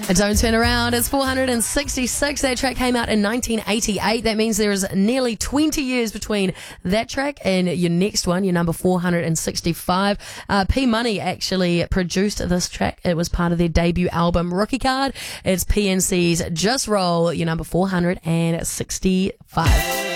Don't Turn Around. It's 466. That track came out in 1988. That means there is nearly 20 years between that track and your next one, your number 465. P Money actually produced this track. It was part of their debut album, Rookie Card. It's PNC's Just Roll, your number 465.